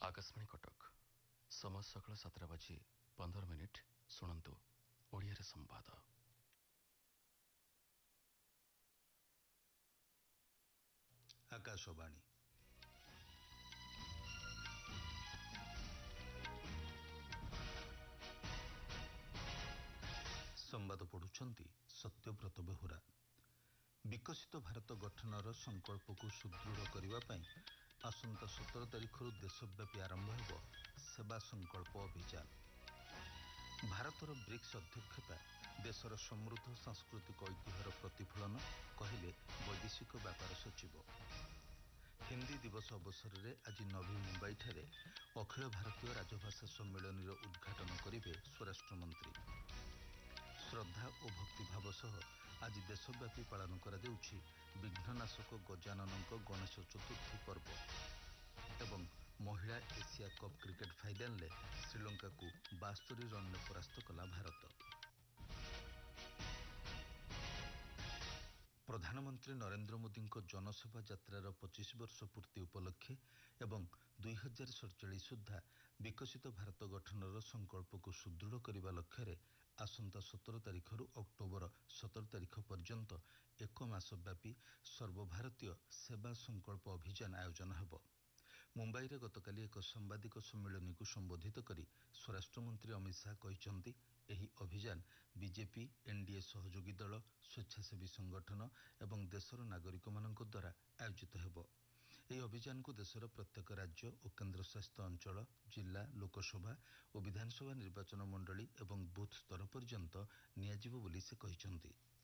आकाशवाणी कटक समय सकाळ 7 बाजी 15 मिनिट शुणु ओडिया संवाद। आकाशवाणी संवाद पढ़ुछंती सत्यव्रत बेहुरा। विकसित भारत गठनर संकल्प को सुदृढ़ करने पर आसंता 17 तारिख देशव्यापी आरंभ हो सेवा संकल्प अभियान। भारतर ब्रिक्स अध्यक्षता देशर समृद्ध सांस्कृतिक ऐतिह्यर प्रतिफलन कहले वैदेशिक व्यापार सचिव। हिंदी दिवस अवसर में आज नवी मुंबई ठारे अखिल भारतीय राजभाषा सम्मेलन उद्घाटन करेंगे स्वराष्ट्र मंत्री। श्रद्धा और भक्तिभाव सह आज देशव्यापी पालन करा जाउछि विघ्ननाशक गजाननक गणेश चतुर्थी पर्व। एवं महिला एशिया कप क्रिकेट फाइनाल में श्रीलंका को 72 रन में परास्त कला भारत। प्रधानमंत्री नरेंद्र मोदी जनसेवा यात्रार 25 वर्ष पूर्ति उपलक्षे एवं 2047 सुधा विकसित भारत गठनर संकल्प को सुदृढ़ करने लक्ष्य आसंता 17 तारिख अक्टोबर 17 तारिख पर्यंत एक मास व्यापी सर्वभारतीय सेवा संकल्प अभियान आयोजन हेब। मुंबई रे गतकाली एक सांबादिक सम्मेलन को संबोधित करी स्वराष्ट्रमंत्री अमित शाह कहते एही अभियान बीजेपी एनडीए सहयोगी दल स्वेच्छासेवी संगठन एवं देशर नागरिक मानक द्वारा आयोजित हेब। ଏହି ଅଭିଯାନକୁ ଦେଶର ପ୍ରତ୍ୟେକ ରାଜ୍ୟ ଓ କେନ୍ଦ୍ରଶାସିତ ଅଞ୍ଚଳ, ଜିଲ୍ଲା, ଲୋକସଭା ଓ ବିଧାନସଭା ନିର୍ବାଚନ ମଣ୍ଡଳୀ ଏବଂ ବୁଥ ସ୍ତର ପର୍ଯ୍ୟନ୍ତ ନିଆଯିବ ବୋଲି ସେ କହିଛନ୍ତି।